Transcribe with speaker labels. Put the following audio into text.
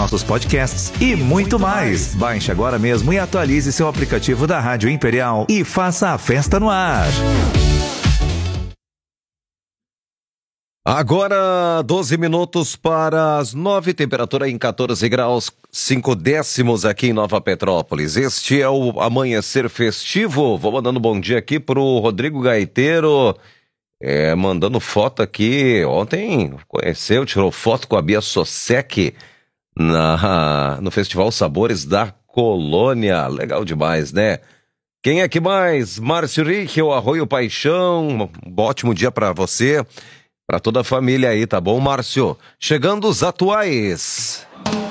Speaker 1: nossos podcasts e muito mais. Baixe agora mesmo e atualize seu aplicativo da Rádio Imperial e faça a festa no ar.
Speaker 2: Agora, 12 minutos para as 9, temperatura em 14 graus, 5 décimos aqui em Nova Petrópolis. Este é o Amanhecer Festivo. Vou mandando bom dia aqui pro Rodrigo Gaiteiro, mandando foto aqui. Ontem conheceu, tirou foto com a Bia Sosek no Festival Sabores da Colônia. Legal demais, né? Quem é que mais? Márcio Rick, o Arroio Paixão. Um ótimo dia para você. Para toda a família aí, tá bom, Márcio? Chegando os atuais.